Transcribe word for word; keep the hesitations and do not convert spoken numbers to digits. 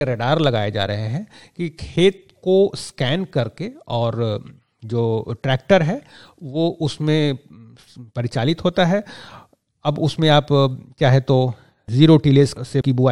Radar लगाए जा रहे हैं कि खेत को स्कैन करके, और जो ट्रैक्टर है वो उसमें परिचालित होता है। अब उसमें आप चाहे तो जीरो टिलेज से की बुआई